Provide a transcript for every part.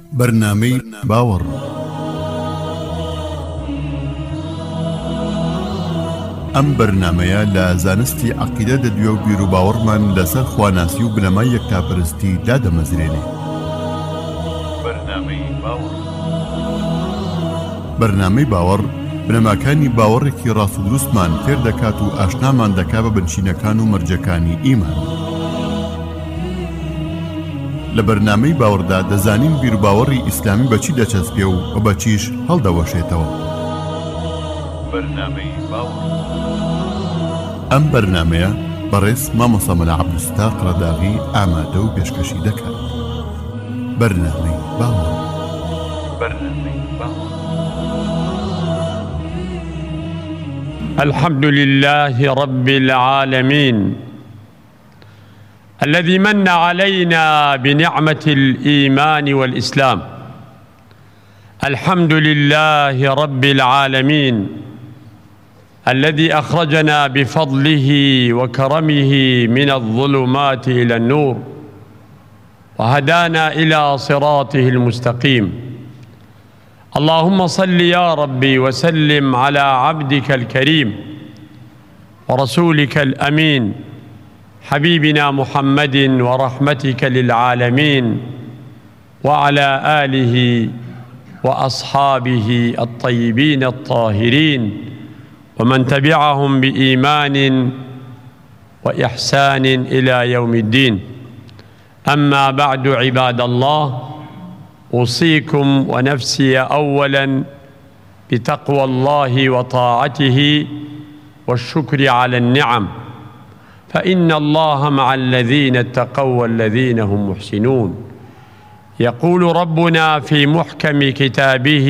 برنامج باور ام برنامه لا زانستی عقیده د دیو بیرو باورمان لسر خواناسی و بنمای یکتاپرستی لا دمزرینی. برنامه باور بنەماکانی باوەڕێکی ڕاست و دروستمان فێر دەکات و ئاشنامان دەکا بە بنچینەکان و مەرجەکانی ئیمان. لە بەرنامەی باوەڕدا دەزانین بیرروباوەڕی ئیسلامی بەچی دەچەسپێ و بەچیش هەڵدەوەشێتەوە. ئەم بەرنامەیە بەڕێز مامۆستا مەلا عەبدولستاق ڕەداغی ئامادە و پێشکەشی دەکات. بەرنامەی باوەڕ. الحمد لله رب العالمين الذي من علينا بنعمة الإيمان والإسلام. الحمد لله رب العالمين الذي أخرجنا بفضله وكرمه من الظلمات إلى النور وهدانا إلى صراطه المستقيم. اللهم صل يا ربي وسلم على عبدك الكريم ورسولك الأمين حبيبنا محمد ورحمتك للعالمين وعلى آله وأصحابه الطيبين الطاهرين ومن تبعهم بإيمان وإحسان إلى يوم الدين. أما بعد عباد الله، أوصيكم ونفسي أولا بتقوى الله وطاعته والشكر على النعم، فإن الله مع الذين اتقوا والذين هم محسنون. يقول ربنا في محكم كتابه: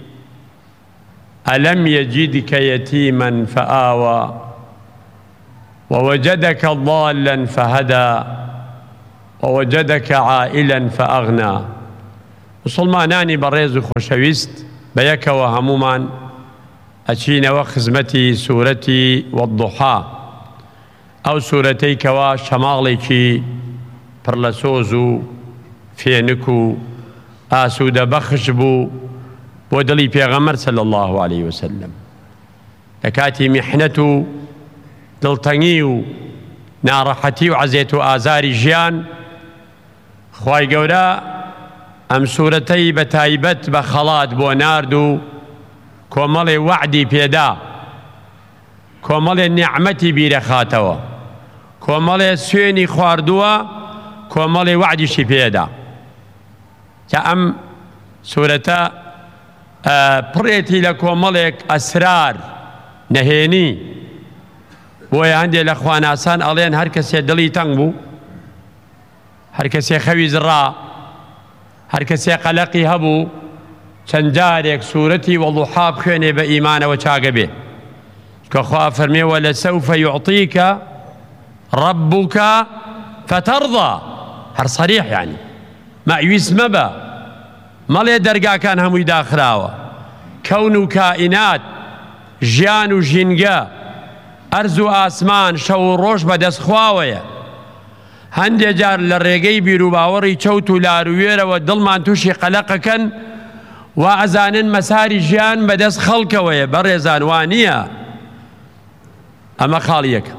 ألم يجدك يتيما فآوى ووجدك ضالا فهدى ووجدك عائلا فأغنى. مسلمانانی بەڕێز و خۆشەویست بەیەکەوە هەمومان ئەچینەوە خزمەتی سوورەتی وەضحا، ئەو سوورەتەی کەوا شەماڵێکی پڕ لە سۆز و فێنک و ئاسوودە بەخش بوو بۆ دڵی پێغەمبەر صلی الله عليه وسلم لە کاتی میحنەت و دڵتەنگی و ناڕەحەتی و عەزێت و ئازاری ژیان. خوای گەورە ئەم سوورەتەی بە تایبەت بە خەڵات بۆ نارد و کۆمەڵێ وعدی پێدا، کۆمەڵێ نیعمەتی بیرەخاتەوە، کۆمەڵێ سوێنی خواردووە، کۆمەڵێ وعدیشی پێدا. کە ئەم سوورەتە پڕێتی لە کۆمەڵێک ئەسرار نەهێنی، بۆیە هەندێک لە خواناسان ئەڵێن هەر کەسێ دڵی تەنگ بوو، هەر کەسێ خەوی زڕا، هەر کەسێ قەلەقی هەبوو، چەند جارێک سوورەتی وەضحا بخوێنێ بە ئیمانەوە چاگە بێ، کە خوا فەرمێ: وەلەسەوفە یوعطیکە ڕەبوکە فەتەڕضا. هەر سەریح، یعنی مەعویس مەبە، مەڵێ دەرگاکان هەمووی داخراوە، کەون و کائینات، ژیان و ژینگە، ئەرز و ئاسمان، شەو و ڕۆژ بەدەستخواوەیە. هەندێک جار لە ڕێگەی بیرروباوەڕی چەوت و لاروێرەوە دڵمان تووشی قەلەقەکەن و ئەزانن مەساری ژیان بەدەست خەڵکەوەیە. بەڕێزان وانییە. ئەمە خاڵی یەکە.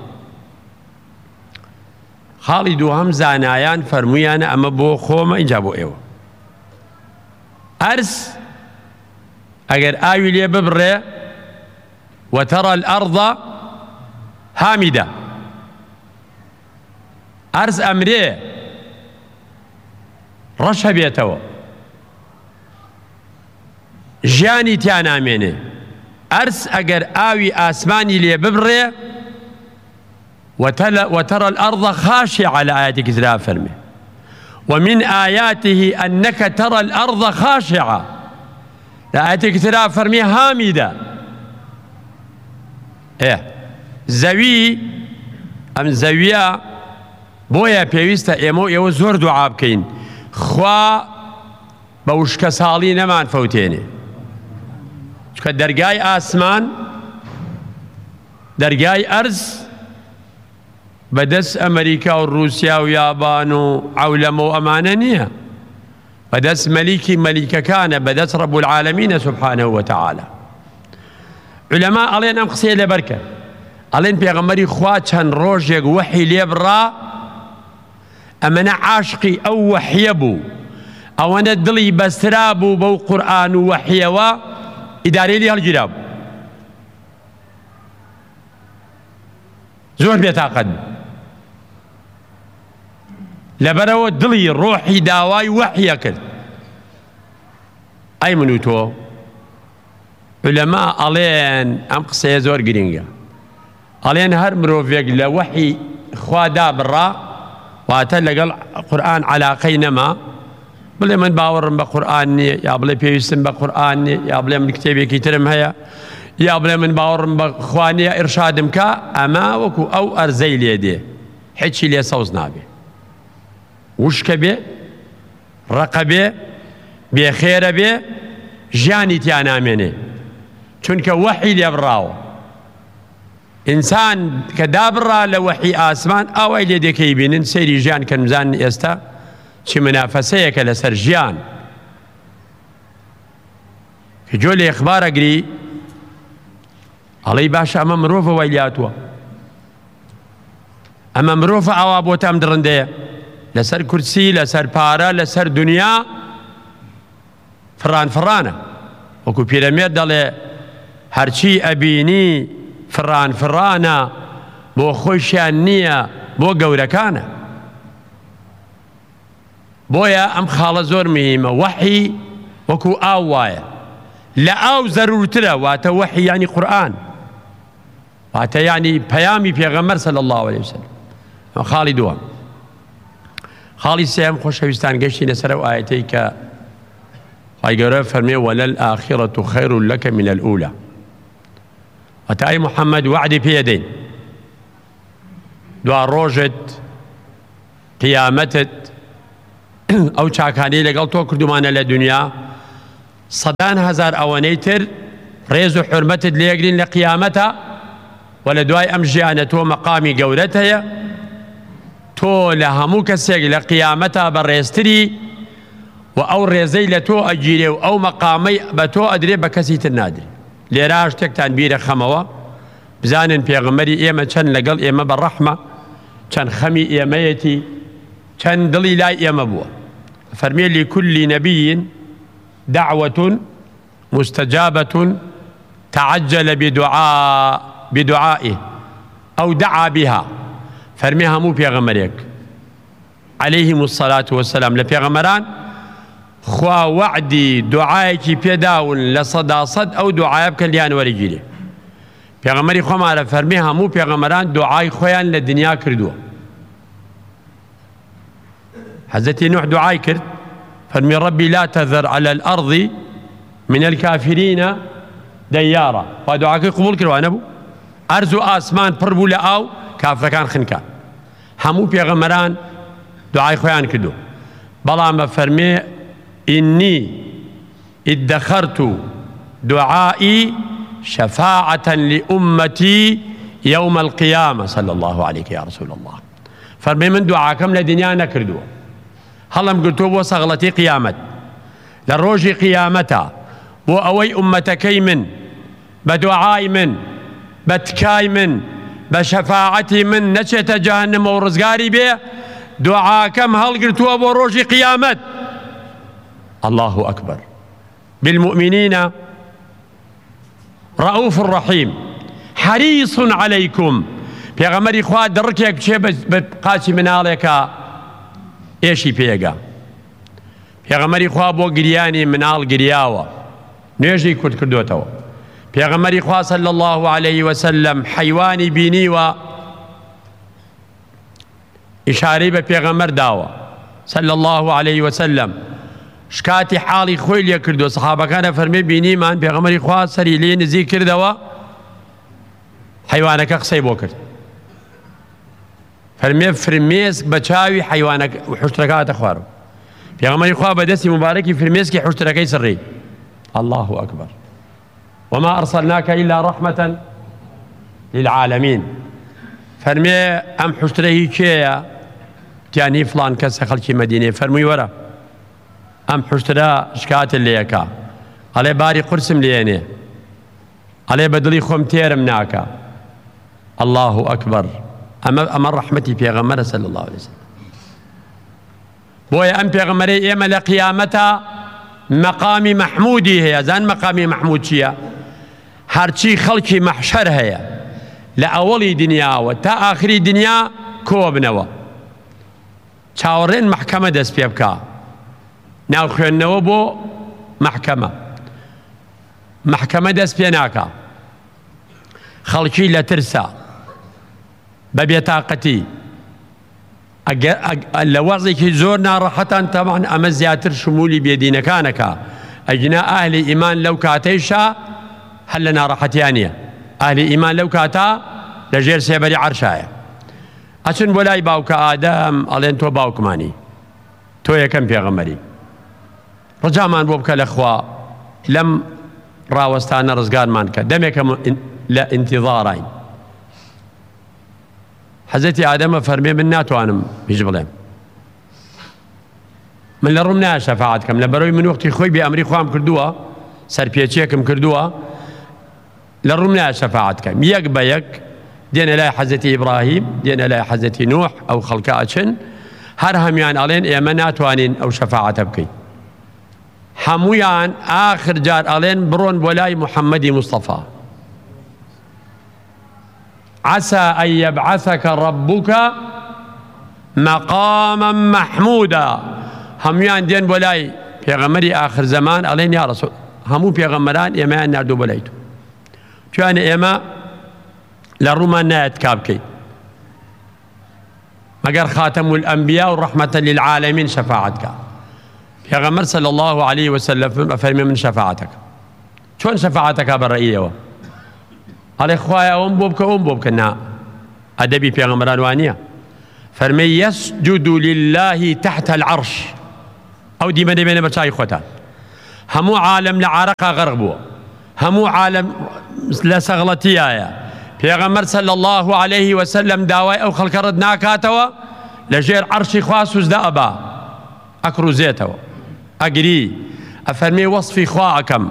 خاڵی دووهەم زانایان فەرموویانە ئەمە بۆ خۆمە، اینجا بۆ ئێوە. ئەرز ئەگەر ئاوی لێ ببڕێ وەتەڕە الئەڕضە هامدە، ئەرز ئەمرێ ڕەش هەبێتەوە، ژیانی تیا نامێنێ. ئەرز ئەگەر ئاوی ئاسمانی لێ ببڕێ وترى الأرض خاشعة، لآياتك ترى فرمي: ومن آياته أنك ترى الأرض خاشعة، لآياتك ترى فرمي هامدة. زەوی ئەم زەویە بۆیە پێویستە ئێوە زۆر دوعا بکەین، خوا بە وشکە ساڵی نەمان فەوتێنێ، چکە دەرگای ئاسمان، دەرگای ئەرز بەدەست ئەمریکا و رووسیا و یابان و عەولەمە و ئەمانە نییە. بەدەست مەلیکی مەلیکەکانە، بەدەست ڕەب العالەمینە سوبحانەه وتەعالا. علەما ئەڵێن ئەم قسەیە لەبەر کە ئەڵێن پێغەمبەری خوا چەند ڕۆژێک وەحی لێ بڕا، ئەمەنە عاشقی ئەو وەحیە بوو، ئەوەنە دڵی بەسترا بوو بەو قورئان و وەحیەوە، ئیدارەی لێ هەڵگیرا بوو، زۆر بێتاقەت بوو. لەبەرەوە دڵی ڕۆحی داوای وەحیە کرد. ئەی من و تۆ علەما ئەڵێن ئەم قسەیە زۆر گرنگە، ئەڵێن هەر مرۆڤێک لە وەحی خوا دابڕا واتە لەگەڵ قورئان عەلاقەی نەما، بڵێ من باوەڕم بە قورئان نییە، یا بڵێ پێویستم بە قورئان نییە، یا بڵێ من کتێبێکی ترم هەیە، یا بڵێ من باوەڕم بە خوا نییە ئیرشادم کە، ئەمە وەکو ئەو ئەرزەی لێ دێ، هیچی لێ سەوز نابێ، وشکە بێ، ڕقە بێ، بێخێرە بێ، ژیانی تیا نامێنێ، چونکە وەحی لێ بڕاوە. ئینسان کە دابڕا لە وەحی ئاسمان ئاوای لێ دێکەی بینن سەیری ژیان کە نزانن ئێستا چی منافەسەیەکە لەسەر ژیان، کە جۆ لێ ئەخبارەگری ئەڵێی باشە ئەمە مرۆڤە وای لاتووە، ئەمە مرۆڤە ئاوا بۆتە ئەم درڕندەیە، لەسەر کورسی، لەسەر پارە، لەسەر دنیا فڕانە، وەکو پیرەمێرد دەڵێ هەرچی ئەبینی فڕانە، بۆ خۆشیان نییە، بۆ گەورەکانە. بۆیە ئەم خاڵە زۆر مهمە، وەحی وەکو ئاو وایە، لە ئاو زەرورترە، واتە وەحی یانی قورئان، واتە یانی پەیامی پێغەمبەر صلی الله عليه وسلم. خاڵی دووەم. خاڵی سێم خۆشەویستان گەشتی لەسەر ئەو ئایەتەی کە خوای گەورە فەرمێ وەلەلئاخیرەةو خەیڕ لەکە من الأولى، واتە ئەی محەممەد وعدی پێدەین دوا ڕۆژت قیامەتت ئەو چاکانەی لەگەڵ تۆ کردومانە لە دنیا، سەدان هەزار ئەوەنەی تر ڕێز و حورمەتت لێگرین لە قیامەتە، و لە دوای ئەم ژیانە تۆ مەقامی گەورەت هەیە، تۆ لە هەموو کەسێک لە قیامەتە بەڕێزتری، و ئەو ڕێزەی لە تۆ ئەگیرێ و ئەو مەقامەی بە تۆ ئەدرێ بە کەسی تر نادرێ. لێرا شتێکتان بیرە خەمەوە، بزانن پێغەمبەری ئێمە چەند لەگەڵ ئێمە بەڕەحمە، چەند خەمی ئێمەیەتی، چەند دڵی لای ئێمە بووە. فەرمێ لكل نبي دعوة مستجابة تعجل بدعائه أو دعا بها. فەرمێ هەموو پێغەمبەرێک عليهم الصلاة والسلام لە پێغەمبەران خوا وعدی دوعایەکی پێداون لە سەدا سەد ئەو دوعایە بکە لیان وەرەگیرێ. پێغەمبەری خۆمانە فەرمێ هەموو پێغەمبەران دوعای خۆیان لە دنیا کردووە. حەزەتی نوح دوعای کرد، فەرمی ربی لا تذر على الأرض من الكافرين ديارا. خوا دوعاکەی قبول کردوانە بوو، ئەرز و ئاسمان پڕ بوو لە ئاو، کافرەکان خنکان. هەموو پێغەمبەران دوعای خۆیان کردو، بەڵام فەرمێ إني ادخرت دعائي شفاعة لأمتي يوم القيامة صلى الله عليك يا رسول الله. فەرمێ من دوعاکەم لە دنیا نەکردووە، هەڵم گرتووە بۆ سەغڵەتی قیامەت، لە ڕۆژی قیامەتە بۆ ئەوەی ئومەتەکەی من بە دوعای من بە تکای من بە شەفاعەتی من نەچێتە جەهەنەم و ڕزگاری بێ، دوعاکەم هەڵگرتووە بۆ ڕۆژی قیامەت. الله أكبر. بالمؤمنين رؤوف رحيم حريص عليكم. پێغەمبەری خوا دڕکێک بچێ بە قاچی مناڵێکە ئێشی پێگا. پێغەمبەری خوا بۆ گریانی مناڵ گریاوە، نوێژی کورت کردوتەوە. پێغەمبەری خوا صلی الله عليه وسلم حیوانی بینیوە، ئیشارەی بە پێغەمبەر داوە صلی الله عليه وسلم، شکاتی حاڵی خۆی لێ کردو. سەحابەکانە فەرمێ بینیمان پێغەمبەری خوا سەری لێ نزیک کردەوە، حیوانەکە قسەی بۆ کرد. فەرمێ فرمێسک بە چاوی حیوانەکە حوشترەکە هاتە خوارەوە. پێغەمبەری خوا بەدەستی مبارەکی فرمێسکی حوشترەکەی سڕی. الله أكبر. وما أرسلناك إلا رحمة للعالمين. فەرمێ ئەم حوشترە هی کێیە؟ تیانی فڵان کەسە خەڵکی مەدینێ. فەرمووی وەرە ئەم حوشترا شکاتت لێەکە ئەڵێ باری قورسم لێنێ ئەڵێ بەدڵی خۆم تێرم ناکە الله ئەکبەر ئەمە ڕەحمەتی پێغەمبەرە صلی الله عليه وسلم بۆیە ئەم پێغەمبەرەی ئێمە لە قیامەتە مەقامی مەحموودی هەیە زان مەقامی مەحموود چییە هەرچی خەڵکی مەحشەر هەیە لە ئەوەڵی دنیاوە تا ئاخری دنیا کۆ بنەوە چاوەڕێن محکەمە دەست پێ بکە ناو خوێندنەوە بۆ محکەمە دەست پێ ناکە خەڵکی لە ترسە بە بێتاقەتی لە وەزێکی زۆر ناڕەحەتان تەمان ئەمە زیاتر شمولی بێدینەکانەکە ئەجنا ئاهلی ئیمان لەو کاتەیشە هەل لە ناڕەحەتیان نییە ئاهلی ئیمان لەو کاتە لەژێر سێبەری عەرشایە ئەچن بۆ لای باوکە ئادەم ئەڵێن تۆ باوکمانی تۆ یەکەم پێغەمبەری ڕجامان بۆ بکە لەخوا لەم ڕاوەستانە ڕزگارمان کە دەمێکە لە ئینتیظاڕین حەزەتی ئادەمە فەرمێ من ناتوانم هیچ بڵێم من لە ڕووم نایە شەفاعەت کەم لە بەرەوەی من وەختی خۆی بێئەمری خوام کردووە سەرپێچیەکم کردووە لە ڕووم نایە شەفاعەت کەم یەک بە یەک دێنە لای حەزەتی ئیبراهیم دێنە لای حەزەتی نوح ئەو خەڵکە ئەچن هەر هەمیان ئەڵێن ئێمە ناتوانین ئەو شەفاعەتە بکەین هەموویان ئاخر جار ئەڵێن بڕۆن بۆ لای محەممەدی مستەفا عسى أن يبعثك ربك مقاما محمودا هەمویان دێن بۆ لای پێغەمبەری آخر زمان ئەڵێن یا ڕەسوول هەموو پێغەمبەران ئێمەیان ناردوو بە لای تۆ توانێ ئێمە لە ڕوومان نایەت کا بکەیت مەگەر خاتەم الئەنبیا و ڕەحمەتە للعالەمین شەفاعەتکە پێغەمبەر صلی الله عليه وسلم ئەفەرمێ من شەفاعەتەکە چۆن شەفاعەتەکە بەڕێیەوە ئەڵێ خوایە ئەوم بۆ بکە ئەوم بۆ بکە نا ئەدەبی پێغەمبەران وانییە فەرمێ يسجد لله تحت العرش ئەو دیمە دەبێنە بە چای خۆتان هەموو عالم لە عارەقا غەرق بووە هەموو عالم لە سەغڵەتیایە پێغەمبەر صلی الله عليه وسلم داوای ئەو خەڵکە ڕەت ناکاتەوە لە ژێر عەرشی خوا سوزدە ئەبا ئەکروزێتەوە ئەگری ئەفەرمێ وەصفی خوا ئەکەم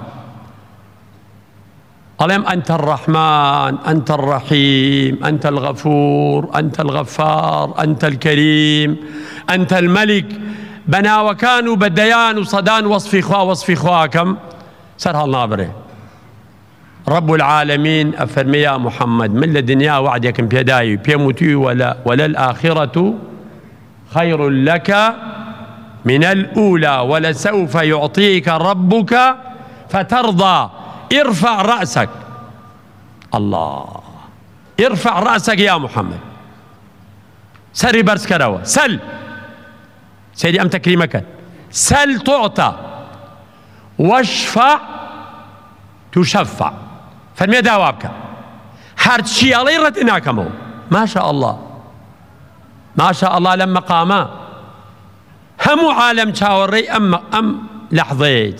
ألم أنت الرحمن أنت الرحيم أنت الغفور أنت الغفار أنت الكريم أنت الملك بنا وكانوا بديان وصدان وصفي خواكم سرها النابرة رب العالمين أفرمي يا محمد من الدنيا وعدكم بيداي بيموتي ولا الآخرة خير لك من الأولى ولسوف يعطيك ربك فترضى ارفع رأسك الله ارفع رأسك يا محمد سري برس كروا سل سيدي أم تكريمك سل تعطى واشفع تشفع فرمي داوابك هرشي علي رتناكمو ما شاء الله ما شاء الله لما قاما همو عالم شاوري أم لحظيت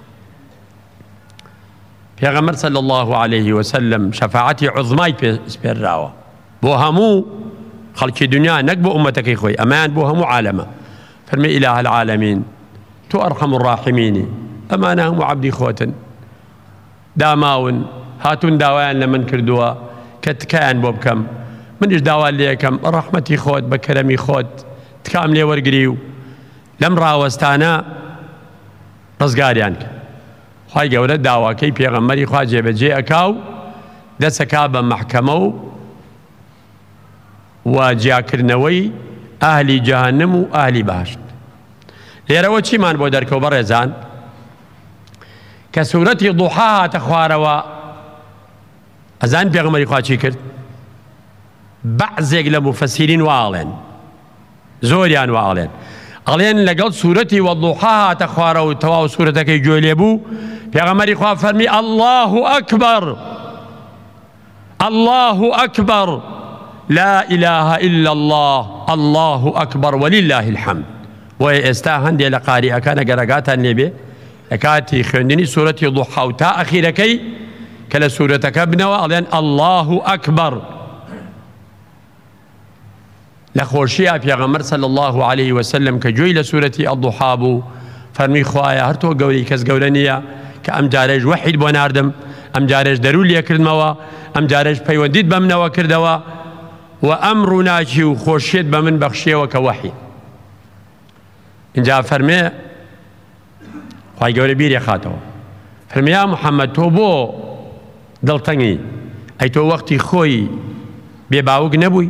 پێغەمبەر صلی الله عليه وسلم شەفاعەتی عوزمای پێسپێراوە بۆ هەموو خەڵکی دنیا نەک بۆ ئومەتەکەی خۆی ئەمەیان بۆ هەموو عالەمە فەرمێ ئیلاهە العالەمین تۆ ئەرحەم الراحیمینی ئەمانە هەموو عەبدی خۆتن داماون هاتوون داوایان لە من کردووە کە تکایان بۆ بکەم منیش داوان لێ یەکەم ڕەحمەتی خۆت بە کەرەمی خۆت تکام لێ وەرگری و لەم ڕاوەستانە ڕزگاریان کە خوای گەورە داواکەی پێغەمبەری خوا جێبەجێ ئەکاو دەسەکا بە مەحکەمە و جیاکردنەوەی ئاهلی جەهەنەم و ئاهلی بەهەشت لێرەوە چیمان بۆ دەرکەوت بەڕێزان کە سوورەتی ضوحا هاتە خوارەوە ئەزان پێغەمبەری خوا چی کرد بەعزێک لە مفەسیرین واڵێن زۆریان واڵێن ئەڵێن لەگەڵ سوورەتی وەضوحا هاتە خوارەوە و تەواو سوورەتەکەی گوێ لێبوو پێغەمبەری خوا فەرمی الله أكبر الله أكبر لا إله إلا الله الله أكبر ولله الحمد وإستا هەندێ لە قاریئەکانە گەرەگاتان لێبێ لە کاتی خوێندنی سوورەتی ضوحا و تا ئەخیرەکەی کە لە سوورەتەکە بنەوە ئەڵێن الله أكبر لخوشيا پیغمبر صلى الله عليه وسلم كجوي لسورة الضحى بو فەرمی خوایە هەر تۆ گەورەی کەس گەورە نییە کە ئەم جارێژ وەحید بۆ ناردم، ئەم جارێژ دەرو لێکردمەوە، ئەم جارێژ پەیوەندیت بە منەوە کردەوە و ئەم ڕووناکی و خۆشیێت بە من بەخشیەوە کە وەحی. اینجا فەرمێ خوای گەورە بیرێ خاتەوە، فەرمێ یا محەممەد تۆ بۆ دڵتەنگی؟ ئەی تۆ وەختی خۆی بێباوک نەبووی؟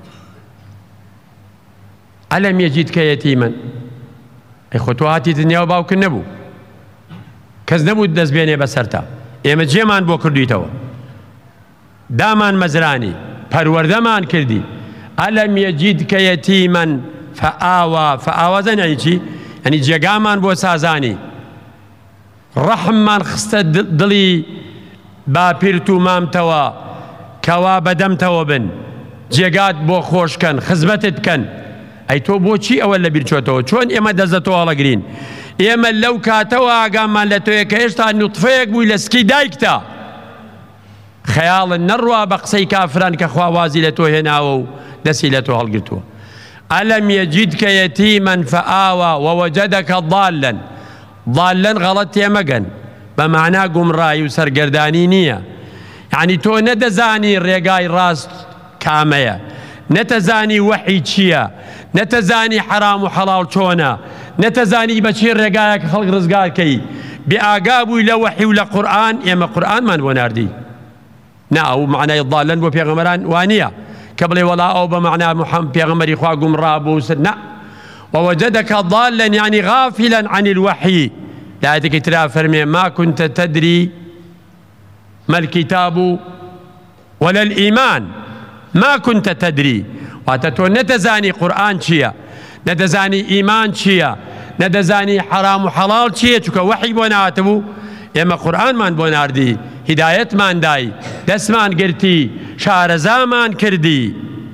ئەلەم یەجیدکە یەتیمەن، ئەی خۆ تۆ هاتی دنیا و باوکن نەبوو، کەس نەبوو دەست بێنێ بەسەرتا، ئێمە جێمان بۆ کردویتەوە، دامان مەزرانی، پەروەردەمان کردی. ئەلەم یەجیدکە یەتیمەن فەئاوا، فەئاوا زەنی چی؟ ئەنی جێگامان بۆ سازانی، ڕەحممان خستە دڵی باپیرت و مامتەوە کەوا بەدەمتەوە بن، جێگات بۆ خۆشکەن، خزمەتت بکەن. ئەی تۆ بۆچی ئەوە لە بیرچۆتەوە؟ چۆن ئێمە دەزەتەوە هەڵەگرین؟ ئێمە لەو کاتەوە ئاگامان لە تۆیە کە هێشتا نوتفەیەک بووی لە سکی دایکتا، خەیاڵن نەڕوا بە قسەی کافران کە خواوازی لە تۆ هێناوە و دەستی لە تۆ هەڵگرتووە. ئەلەم یەجیدکە یەتیمەن فەئاوا وەوەجەدەکە ضالەن. ضالەن غەڵەت تێمەگەن، بە معنaa گومڕایی و سەرگەردانی نییە. یعنی تۆ نەدەزانی ڕێگای ڕاست کامەیە، نەتەزانی وەحی چییە، نەتەزانی حرام و حەڵاڵ چۆنە، نەتەزانی بەچی ڕێگایە کە خەڵک ڕزگارکەی، بێئاگا بووی لە وەحی و لە قورئان. ئێمە قورئانمان بۆ ناردی، نا ئەو معنای ضالەن بۆ پێغەمبەران وانییە کە بڵێ وەڵا ئەو بە معنaa محەممەد پێغەمبەری خوا گومڕا بوو سر نا. ووجدك ضالا يعني غافلا عن الوحي. لآياتك ترى فرمي ما كنت تدري ما الكتاب ولا الإيمان، ما كنت تدري. واتتو نتزاني قرآن شيا، نتزاني إيمان شيا، نتزاني حرام وحلال شيا، چوكا وحي بوناتبو إما قرآن من بوناردي، هدايت من داي، دس من قرتي، شارزا من كردي.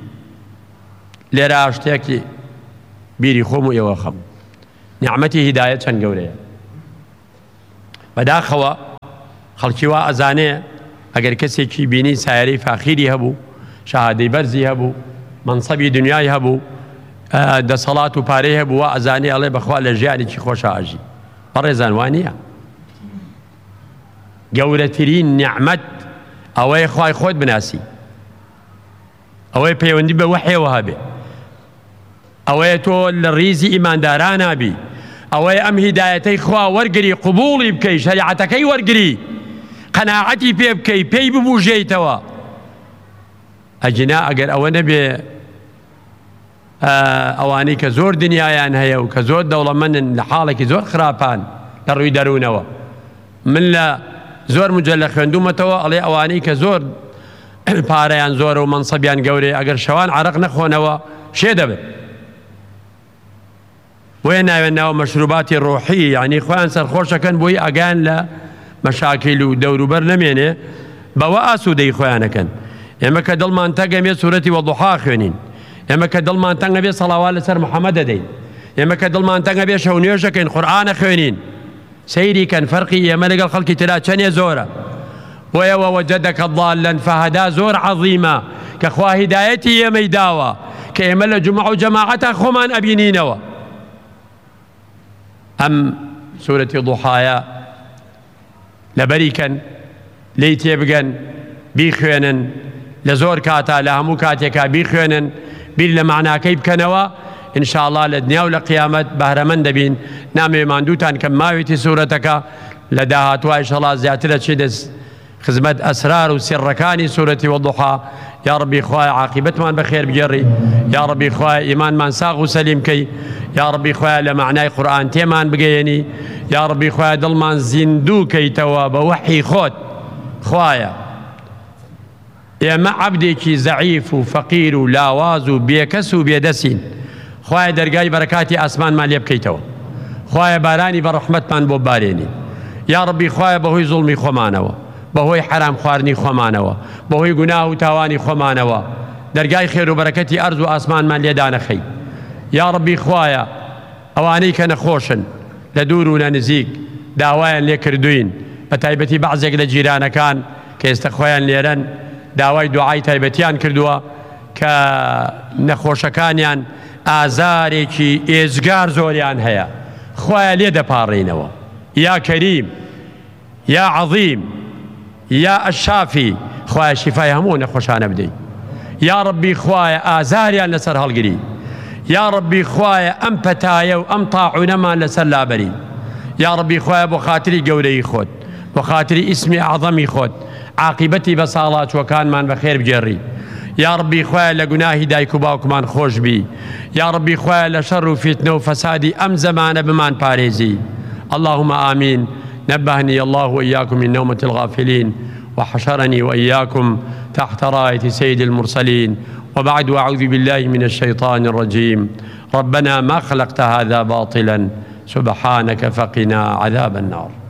لراشتيكي بیری خۆم و ئێوە خەم، نیعمەتی هیدایەت چەند گەورەیە. بەداخەوە خەڵکی وا ئەزانێ ئەگەر کەسێکی بینی سایرەی فاخیری هەبوو، شەهادەی بەرزی هەبوو، منسەبی دنیای هەبوو، دەسەڵات و پارەی هەبوو، وا ئەزانێ ئەڵێ بەخوا لە ژیانێکی خۆشە ئاژی. بەڕێزان وانە گەورەترین نیعمەت ئەوەی خوای خۆت بناسی، ئەوەی پەیوەندی بە وەحیەوە هەبێ، ئەوەیە تۆ لە ڕیزی ئیمانداران نابی، ئەوەی ئەم هیدایەتەی خوا وەرگری، قبوڵی بکەی، شەریعەتەکەی وەرگری، قەناعەتی پێ بکەی، پێی ببوژێیتەوە. ئەجنا ئەگەر ئەوە نەبێ ئەوانەی کە زۆر دنیایان هەیە و کە زۆر دەوڵەمەندن لە حاڵێکی زۆر خراپان لە ڕووی دەروونەوە، من لە زۆر مجەلە خوێندومەتەوە ئەڵێ ئەوانەی کە زۆر پارەیان زۆرە و منسەبیان گەورەیە ئەگەر شەوان عەرەق نەخۆنەوە شێ دەبێت. وين ناو مشروباتي الروحية، يعني خوان سرخوشكن بوي أجان لا مشاكل ودور برنامجنا بواسو دي خوانه كان. إما كدل ما انتجم سورة والضحى خونين، إما كدل ما انتجم صلوات لسر محمد دين، إما كدل ما انتجم شونيوش كان قرآن خونين. سيري كان فرقي إما لقى الخلق تلا شنيا زورة، ووجدك ضالا فهدا زور عظيمة كخوا هدايتي يا ميداوة كإما جمعوا جماعة خمان أبينينوا. أم سورة ضحايا لبريكن ليتيبغن بيخوانن لزور كاتا لهمو كاتيكا بيخوانن بيلا معنا كيب كنوا إن شاء الله لدنيا ولقيامة بهرمن دبين نامي ماندوتان كماويتي سورتك لداهاتوا إن شاء الله زيادة شدس خزمت أسرار وسركاني سورة والضحى. يا ربي خوايا عاقبت من بخير بجري، يا ربي خوايا إيمان من ساغ وسليم كي، يا ربي خوايا لمعناي قرآن تيمان بقيني، يا ربي خوايا دلمان زندو كي تواب وحي خوت خوايا يا ما عبدك ضعيف وفقير ولاواز وبيكس وبيدسين خوايا درجاي بركاتي أسمان ما ليب كي تو خوايا باراني برحمت من بوباريني. يا ربي خوايا بهوي ظلمي خمانوا، بهوي حرام خوارني خمانوا، بهوي گناه و تاواني خمانوا، درجاي خير وبركتي أرض وأسمان من ليدان خي. يا ربي خوايا أواني كان خوشن لدور ولا نزيق داوایان لێ کردوین بە تایبەتی بەعزێک لە جیرانەکان کە ئێستا خۆیان لێرەن داوای دوعای تایبەتیان کردووە کە نەخۆشەکانیان ئازارێکی ئێزگار زۆریان هەیە خوایە لێ دەپاڕێنەوە. یا کەریم، یا عەظیم، یا ئەشافی، خوایە شیفای هەموو نەخۆشانە بدەیت. یا ربی خوایە ئازاریان لەسەر هەڵگری. یا ربی خوایە ئەم پەتایە و ئەم تاعونەمان لەسەر لابەری. یا ربی خوایە بۆ خاتری گەورەی خۆت، بۆ خاتری ئیسمی عەظەمی خۆت عاقیبەتی بە ساڵاتوەکانمان بەخێر بگێڕی. یا ربی خوایە لە گوناهی دایک و باوکمان خۆش بی. یا ربی خوایە لە شەڕ و فیتنە و فەسادی ئەم زەمانە بمان پارێزی. اللهم آمين. نبهني الله وإياكم من نومة الغافلين وحشرني وإياكم تحت راية سيد المرسلين. وبعد، وأعوذ بالله من الشيطان الرجيم. ربنا ما خلقت هذا باطلا سبحانك فقنا عذاب النار.